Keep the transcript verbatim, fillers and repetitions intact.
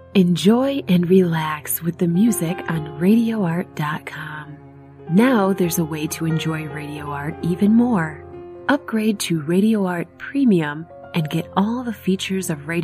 Enjoy and relax with the music on radio art dot com. Now there's a way to enjoy Radio Art even more. Upgrade to Radio Art Premium and get all the features of Radio